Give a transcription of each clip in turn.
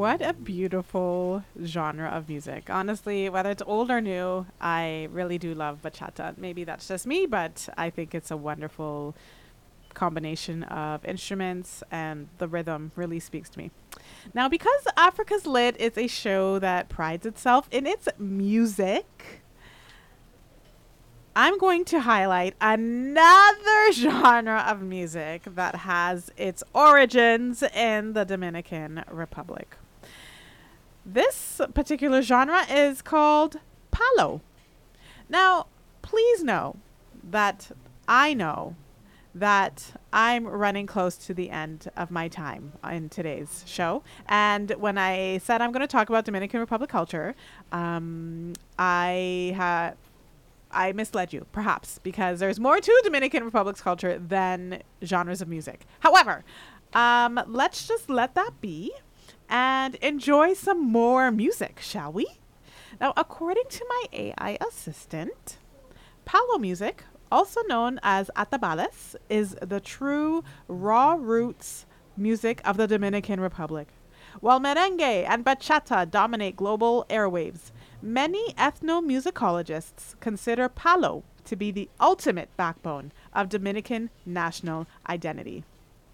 What a beautiful genre of music. Honestly, whether it's old or new, I really do love bachata. Maybe that's just me, but I think it's a wonderful combination of instruments and the rhythm really speaks to me. Now, because Africa's Lit is a show that prides itself in its music, I'm going to highlight another genre of music that has its origins in the Dominican Republic. This particular genre is called palo. Now, please that know that I'm running close to the end of my time in today's show. And when I said I'm going to talk about Dominican Republic culture, I misled you, perhaps, because there's more to Dominican Republic's culture than genres of music. However, let's just let that be and enjoy some more music, shall we? Now, according to my AI assistant, palo music, also known as atabales, is the true raw roots music of the Dominican Republic. While merengue and bachata dominate global airwaves, many ethnomusicologists consider palo to be the ultimate backbone of Dominican national identity.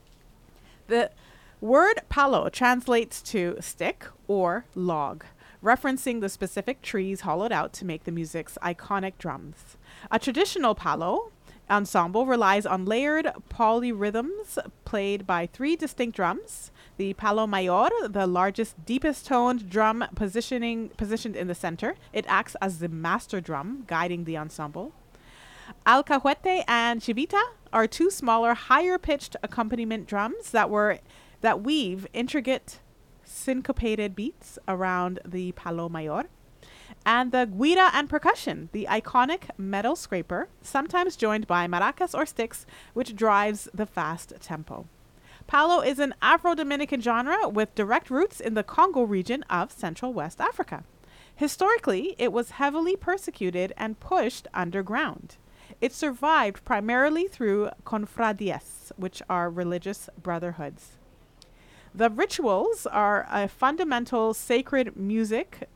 The word palo translates to stick or log, referencing the specific trees hollowed out to make the music's iconic drums. A traditional palo ensemble relies on layered polyrhythms played by three distinct drums. The palo mayor, the largest, deepest toned drum positioned in the center. It acts as the master drum, guiding the ensemble. Alcahuete and chivita are two smaller, higher pitched accompaniment drums that weave intricate syncopated beats around the palo mayor. And the guira and percussion, the iconic metal scraper, sometimes joined by maracas or sticks, which drives the fast tempo. Palo is an Afro-Dominican genre with direct roots in the Congo region of Central West Africa. Historically, it was heavily persecuted and pushed underground. It survived primarily through confradias, which are religious brotherhoods. The rituals are a fundamental sacred music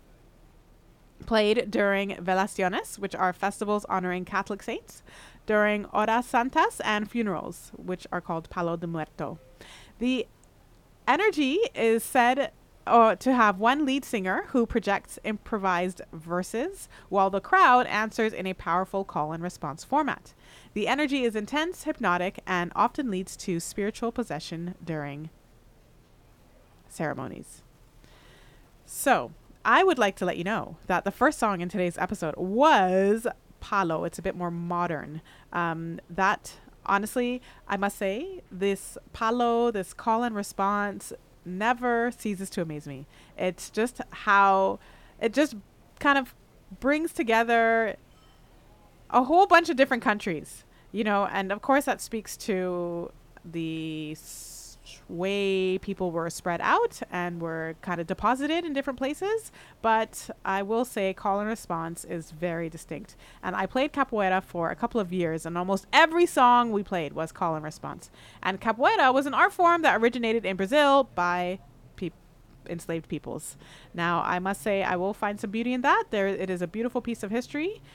played during velaciones, which are festivals honoring Catholic saints, during horas santas and funerals, which are called palo de muerto. The energy is said to have one lead singer who projects improvised verses, while the crowd answers in a powerful call and response format. The energy is intense, hypnotic, and often leads to spiritual possession during ceremonies. So, I would like to let you know that the first song in today's episode was palo. It's a bit more modern. That honestly, I must say, this palo, this call and response, never ceases to amaze me. It's just how it just kind of brings together a whole bunch of different countries, and of course that speaks to the way people were spread out and were kind of deposited in different places. But I will say call and response is very distinct. And I played capoeira for a couple of years, and almost every song we played was call and response. And capoeira was an art form that originated in Brazil by enslaved peoples. Now, I must say I will find some beauty in that. It is a beautiful piece of history,